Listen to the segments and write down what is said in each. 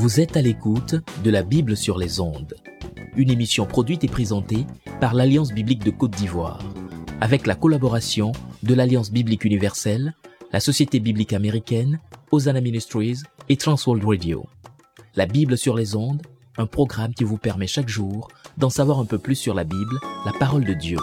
Vous êtes à l'écoute de la Bible sur les ondes, une émission produite et présentée par l'Alliance biblique de Côte d'Ivoire, avec la collaboration de l'Alliance biblique universelle, la Société biblique américaine, Hosanna Ministries et Transworld Radio. La Bible sur les ondes, un programme qui vous permet chaque jour d'en savoir un peu plus sur la Bible, la parole de Dieu.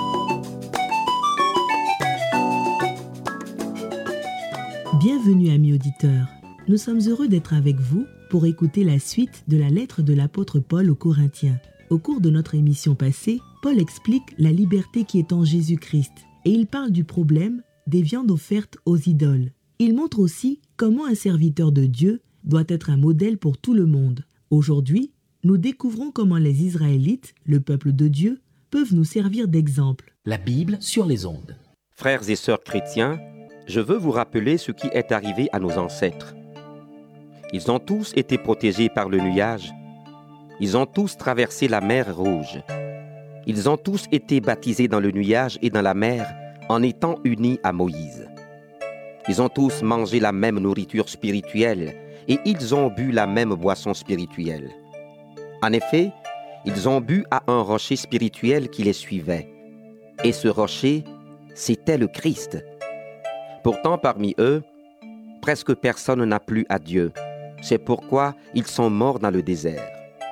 Bienvenue amis auditeurs, nous sommes heureux d'être avec vous pour écouter la suite de la lettre de l'apôtre Paul aux Corinthiens. Au cours de notre émission passée, Paul explique la liberté qui est en Jésus-Christ et il parle du problème des viandes offertes aux idoles. Il montre aussi comment un serviteur de Dieu doit être un modèle pour tout le monde. Aujourd'hui, nous découvrons comment les Israélites, le peuple de Dieu, peuvent nous servir d'exemple. La Bible sur les ondes. Frères et sœurs chrétiens, je veux vous rappeler ce qui est arrivé à nos ancêtres. Ils ont tous été protégés par le nuage. Ils ont tous traversé la mer Rouge. Ils ont tous été baptisés dans le nuage et dans la mer en étant unis à Moïse. Ils ont tous mangé la même nourriture spirituelle et ils ont bu la même boisson spirituelle. En effet, ils ont bu à un rocher spirituel qui les suivait. Et ce rocher, c'était le Christ. Pourtant, parmi eux, presque personne n'a plu à Dieu. C'est pourquoi ils sont morts dans le désert.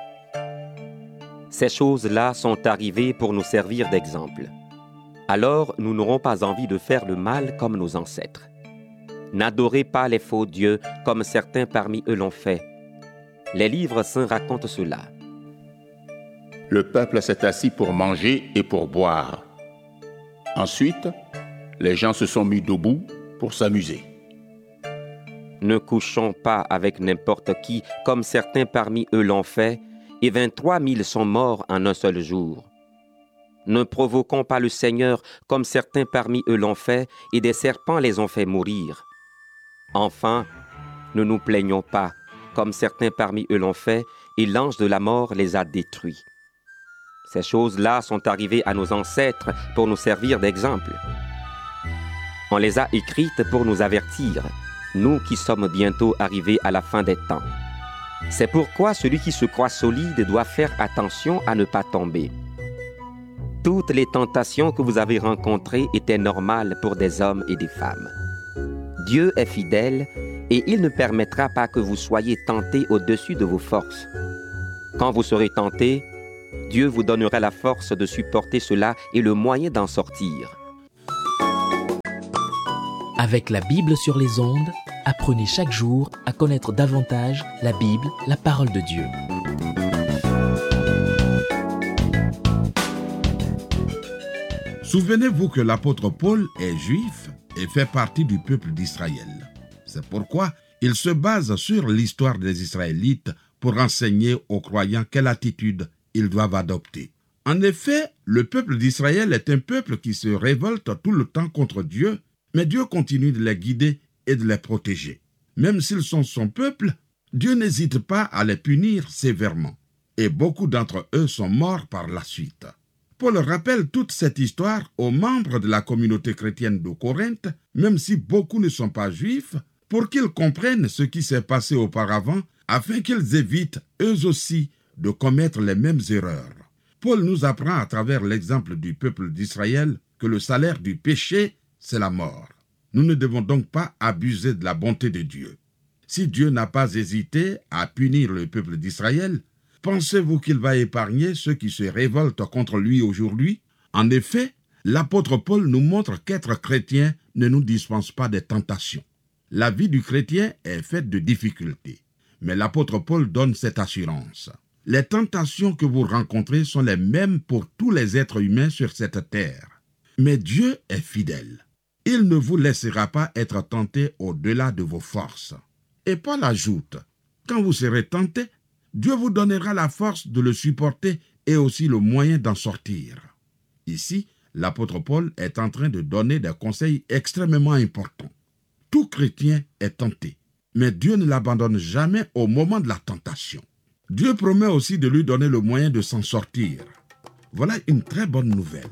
Ces choses-là sont arrivées pour nous servir d'exemple. Alors, nous n'aurons pas envie de faire le mal comme nos ancêtres. N'adorez pas les faux dieux comme certains parmi eux l'ont fait. Les livres saints racontent cela. Le peuple s'est assis pour manger et pour boire. Ensuite, les gens se sont mis debout pour s'amuser. Ne couchons pas avec n'importe qui, comme certains parmi eux l'ont fait, et 23 000 sont morts en un seul jour. Ne provoquons pas le Seigneur, comme certains parmi eux l'ont fait, et des serpents les ont fait mourir. Enfin, ne nous plaignons pas, comme certains parmi eux l'ont fait, et l'ange de la mort les a détruits. Ces choses-là sont arrivées à nos ancêtres pour nous servir d'exemple. On les a écrites pour nous avertir, nous qui sommes bientôt arrivés à la fin des temps. C'est pourquoi celui qui se croit solide doit faire attention à ne pas tomber. Toutes les tentations que vous avez rencontrées étaient normales pour des hommes et des femmes. Dieu est fidèle et il ne permettra pas que vous soyez tentés au-dessus de vos forces. Quand vous serez tentés, Dieu vous donnera la force de supporter cela et le moyen d'en sortir. Avec la Bible sur les ondes, apprenez chaque jour à connaître davantage la Bible, la parole de Dieu. Souvenez-vous que l'apôtre Paul est juif et fait partie du peuple d'Israël. C'est pourquoi il se base sur l'histoire des Israélites pour enseigner aux croyants quelle attitude ils doivent adopter. En effet, le peuple d'Israël est un peuple qui se révolte tout le temps contre Dieu, mais Dieu continue de les guider et de les protéger. Même s'ils sont son peuple, Dieu n'hésite pas à les punir sévèrement. Et beaucoup d'entre eux sont morts par la suite. Paul rappelle toute cette histoire aux membres de la communauté chrétienne de Corinthe, même si beaucoup ne sont pas juifs, pour qu'ils comprennent ce qui s'est passé auparavant, afin qu'ils évitent eux aussi de commettre les mêmes erreurs. Paul nous apprend à travers l'exemple du peuple d'Israël que le salaire du péché, c'est la mort. Nous ne devons donc pas abuser de la bonté de Dieu. Si Dieu n'a pas hésité à punir le peuple d'Israël, pensez-vous qu'il va épargner ceux qui se révoltent contre lui aujourd'hui? En effet, l'apôtre Paul nous montre qu'être chrétien ne nous dispense pas des tentations. La vie du chrétien est faite de difficultés, mais l'apôtre Paul donne cette assurance. Les tentations que vous rencontrez sont les mêmes pour tous les êtres humains sur cette terre. Mais Dieu est fidèle. Il ne vous laissera pas être tenté au-delà de vos forces. Et Paul ajoute, quand vous serez tenté, Dieu vous donnera la force de le supporter et aussi le moyen d'en sortir. Ici, l'apôtre Paul est en train de donner des conseils extrêmement importants. Tout chrétien est tenté, mais Dieu ne l'abandonne jamais au moment de la tentation. Dieu promet aussi de lui donner le moyen de s'en sortir. Voilà une très bonne nouvelle.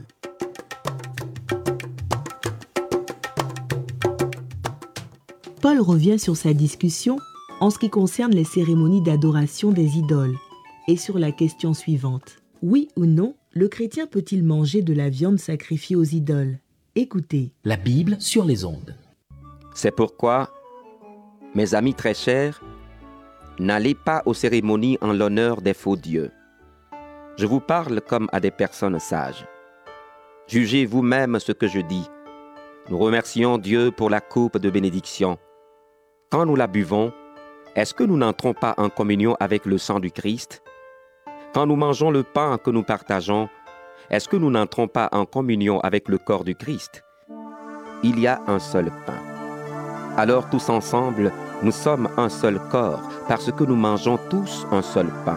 Paul revient sur sa discussion en ce qui concerne les cérémonies d'adoration des idoles et sur la question suivante. Oui ou non, le chrétien peut-il manger de la viande sacrifiée aux idoles? Écoutez. La Bible sur les ondes. C'est pourquoi, mes amis très chers, n'allez pas aux cérémonies en l'honneur des faux dieux. Je vous parle comme à des personnes sages. Jugez vous-même ce que je dis. Nous remercions Dieu pour la coupe de bénédiction. Quand nous la buvons, est-ce que nous n'entrons pas en communion avec le sang du Christ? Quand nous mangeons le pain que nous partageons, est-ce que nous n'entrons pas en communion avec le corps du Christ? Il y a un seul pain. Alors tous ensemble, nous sommes un seul corps, parce que nous mangeons tous un seul pain.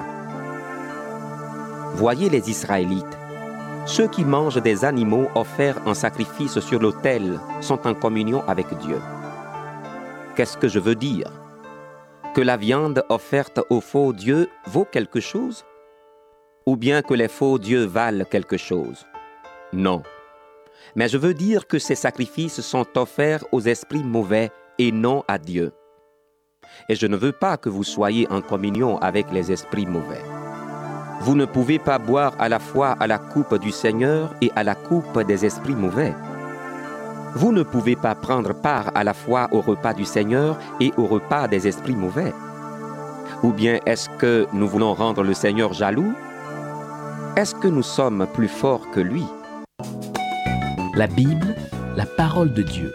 Voyez les Israélites. Ceux qui mangent des animaux offerts en sacrifice sur l'autel sont en communion avec Dieu. Qu'est-ce que je veux dire? Que la viande offerte aux faux dieux vaut quelque chose? Ou bien que les faux dieux valent quelque chose? Non. Mais je veux dire que ces sacrifices sont offerts aux esprits mauvais et non à Dieu. Et je ne veux pas que vous soyez en communion avec les esprits mauvais. Vous ne pouvez pas boire à la fois à la coupe du Seigneur et à la coupe des esprits mauvais. Vous ne pouvez pas prendre part à la fois au repas du Seigneur et au repas des esprits mauvais. Ou bien est-ce que nous voulons rendre le Seigneur jaloux? Est-ce que nous sommes plus forts que lui? La Bible, la parole de Dieu.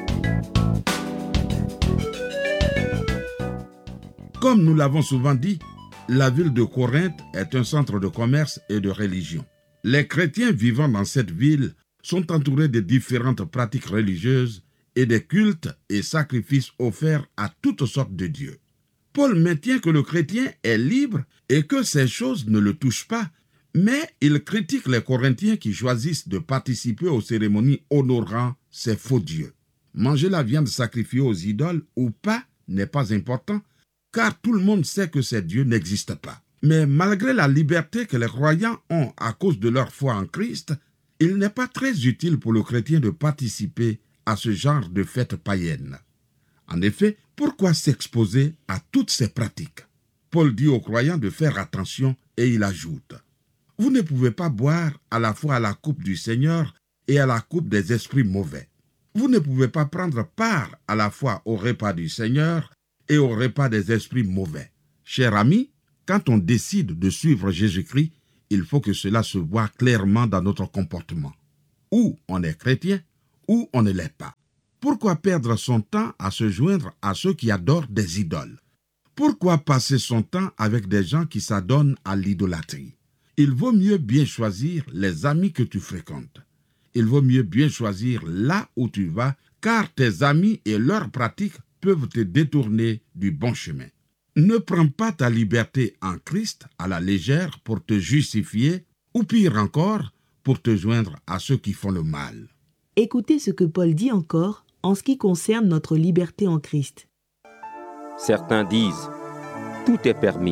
Comme nous l'avons souvent dit, la ville de Corinthe est un centre de commerce et de religion. Les chrétiens vivant dans cette ville sont entourés de différentes pratiques religieuses et des cultes et sacrifices offerts à toutes sortes de dieux. Paul maintient que le chrétien est libre et que ces choses ne le touchent pas, mais il critique les Corinthiens qui choisissent de participer aux cérémonies honorant ces faux dieux. Manger la viande sacrifiée aux idoles ou pas n'est pas important, car tout le monde sait que ces dieux n'existent pas. Mais malgré la liberté que les croyants ont à cause de leur foi en Christ, il n'est pas très utile pour le chrétien de participer à ce genre de fêtes païennes. En effet, pourquoi s'exposer à toutes ces pratiques? Paul dit aux croyants de faire attention et il ajoute: vous ne pouvez pas boire à la fois à la coupe du Seigneur et à la coupe des esprits mauvais. Vous ne pouvez pas prendre part à la fois au repas du Seigneur et au repas des esprits mauvais. Chers amis, quand on décide de suivre Jésus-Christ, il faut que cela se voie clairement dans notre comportement. Ou on est chrétien, ou on ne l'est pas. Pourquoi perdre son temps à se joindre à ceux qui adorent des idoles? Pourquoi passer son temps avec des gens qui s'adonnent à l'idolâtrie? Il vaut mieux bien choisir les amis que tu fréquentes. Il vaut mieux bien choisir là où tu vas, car tes amis et leurs pratiques peuvent te détourner du bon chemin. Ne prends pas ta liberté en Christ à la légère pour te justifier, ou pire encore, pour te joindre à ceux qui font le mal. Écoutez ce que Paul dit encore en ce qui concerne notre liberté en Christ. Certains disent, tout est permis.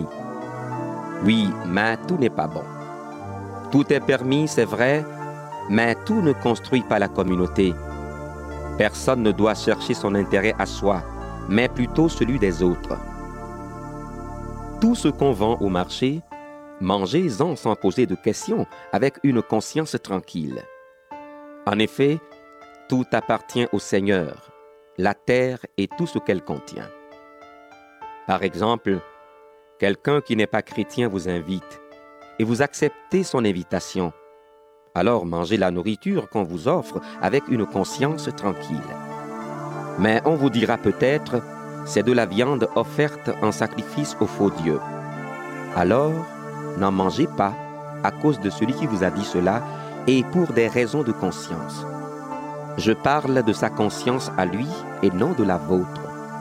Oui, mais tout n'est pas bon. Tout est permis, c'est vrai, mais tout ne construit pas la communauté. Personne ne doit chercher son intérêt à soi, mais plutôt celui des autres. Tout ce qu'on vend au marché, mangez-en sans poser de questions, avec une conscience tranquille. En effet, tout appartient au Seigneur, la terre et tout ce qu'elle contient. Par exemple, quelqu'un qui n'est pas chrétien vous invite et vous acceptez son invitation. Alors mangez la nourriture qu'on vous offre avec une conscience tranquille. Mais on vous dira peut-être, c'est de la viande offerte en sacrifice aux faux dieux. Alors, n'en mangez pas à cause de celui qui vous a dit cela et pour des raisons de conscience. Je parle de sa conscience à lui et non de la vôtre.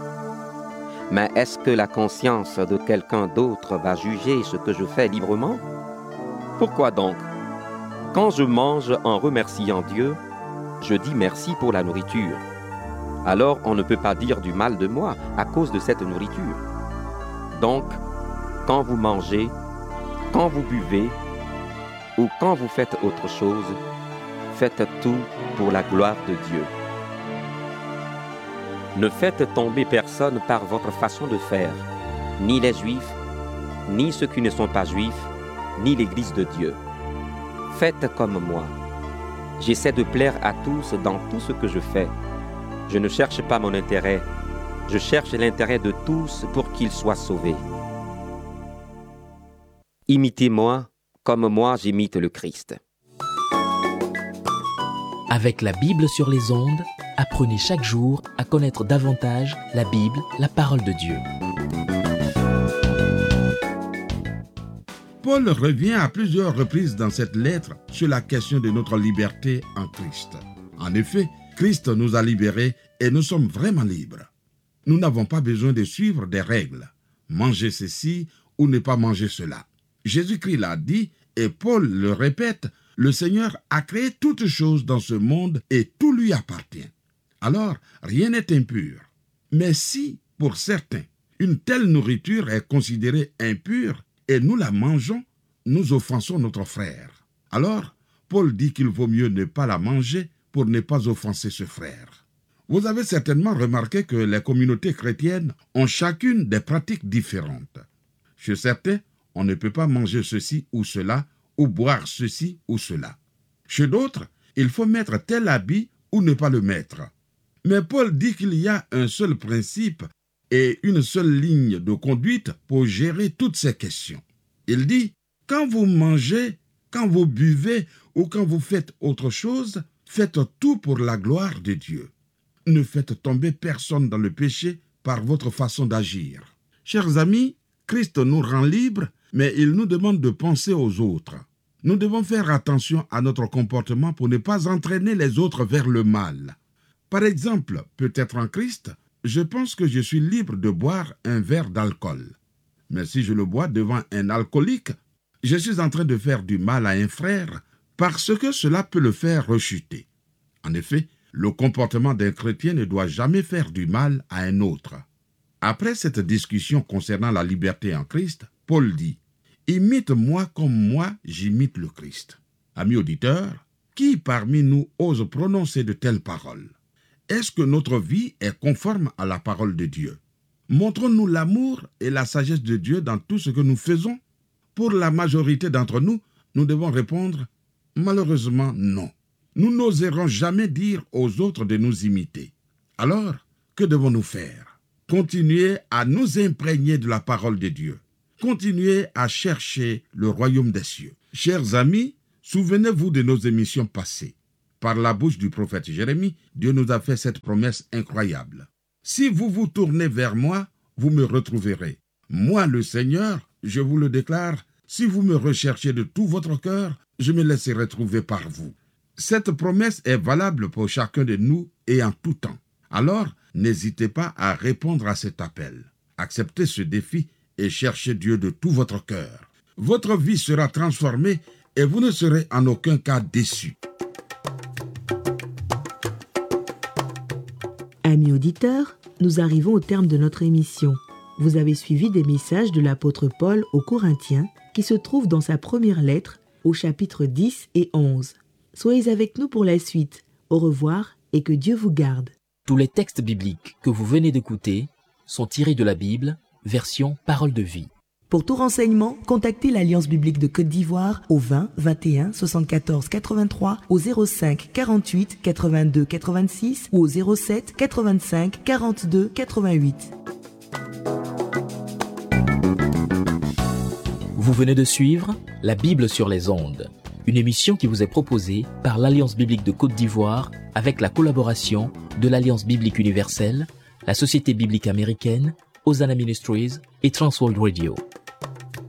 Mais est-ce que la conscience de quelqu'un d'autre va juger ce que je fais librement? Pourquoi donc? Quand je mange en remerciant Dieu, je dis merci pour la nourriture. Alors on ne peut pas dire du mal de moi à cause de cette nourriture. Donc, quand vous mangez, quand vous buvez ou quand vous faites autre chose, faites tout pour la gloire de Dieu. Ne faites tomber personne par votre façon de faire. ni les Juifs, ni ceux qui ne sont pas Juifs, ni l'Église de Dieu. Faites comme moi. J'essaie de plaire à tous dans tout ce que je fais. Je ne cherche pas mon intérêt, je cherche l'intérêt de tous pour qu'ils soient sauvés. Imitez-moi comme moi j'imite le Christ. Avec la Bible sur les ondes, apprenez chaque jour à connaître davantage la Bible, la parole de Dieu. Paul revient à plusieurs reprises dans cette lettre sur la question de notre liberté en Christ. En effet, Christ nous a libérés et nous sommes vraiment libres. Nous n'avons pas besoin de suivre des règles. Manger ceci ou ne pas manger cela. Jésus-Christ l'a dit et Paul le répète, le Seigneur a créé toutes choses dans ce monde et tout lui appartient. Alors, rien n'est impur. Mais si, pour certains, une telle nourriture est considérée impure et nous la mangeons, nous offensons notre frère. Alors, Paul dit qu'il vaut mieux ne pas la manger pour ne pas offenser ce frère. Vous avez certainement remarqué que les communautés chrétiennes ont chacune des pratiques différentes. Chez certains, on ne peut pas manger ceci ou cela, ou boire ceci ou cela. Chez d'autres, il faut mettre tel habit ou ne pas le mettre. Mais Paul dit qu'il y a un seul principe et une seule ligne de conduite pour gérer toutes ces questions. Il dit, quand vous mangez, quand vous buvez ou quand vous faites autre chose, faites tout pour la gloire de Dieu. Ne faites tomber personne dans le péché par votre façon d'agir. Chers amis, Christ nous rend libres, mais il nous demande de penser aux autres. Nous devons faire attention à notre comportement pour ne pas entraîner les autres vers le mal. Par exemple, peut-être en Christ, je pense que je suis libre de boire un verre d'alcool. Mais si je le bois devant un alcoolique, je suis en train de faire du mal à un frère parce que cela peut le faire rechuter. En effet, le comportement d'un chrétien ne doit jamais faire du mal à un autre. Après cette discussion concernant la liberté en Christ, Paul dit « Imite-moi comme moi j'imite le Christ ». Amis auditeurs, qui parmi nous ose prononcer de telles paroles? Est-ce que notre vie est conforme à la parole de Dieu? Montrons-nous l'amour et la sagesse de Dieu dans tout ce que nous faisons? Pour la majorité d'entre nous, nous devons répondre « Malheureusement, non ». Nous n'oserons jamais dire aux autres de nous imiter. Alors, que devons-nous faire? Continuer à nous imprégner de la parole de Dieu. Continuer à chercher le royaume des cieux. Chers amis, souvenez-vous de nos émissions passées. Par la bouche du prophète Jérémie, Dieu nous a fait cette promesse incroyable. Si vous vous tournez vers moi, vous me retrouverez. Moi, le Seigneur, je vous le déclare, si vous me recherchez de tout votre cœur, je me laisserai trouver par vous. Cette promesse est valable pour chacun de nous et en tout temps. Alors, n'hésitez pas à répondre à cet appel. Acceptez ce défi et cherchez Dieu de tout votre cœur. Votre vie sera transformée et vous ne serez en aucun cas déçus. Amis auditeurs, nous arrivons au terme de notre émission. Vous avez suivi des messages de l'apôtre Paul aux Corinthiens qui se trouvent dans sa première lettre au chapitre 10 et 11. Soyez avec nous pour la suite. Au revoir et que Dieu vous garde. Tous les textes bibliques que vous venez d'écouter sont tirés de la Bible, version Parole de vie. Pour tout renseignement, contactez l'Alliance biblique de Côte d'Ivoire au 20 21 74 83, au 05 48 82 86 ou au 07 85 42 88. Vous venez de suivre La Bible sur les ondes, une émission qui vous est proposée par l'Alliance biblique de Côte d'Ivoire avec la collaboration de l'Alliance biblique universelle, la Société biblique américaine, Hosanna Ministries et Transworld Radio.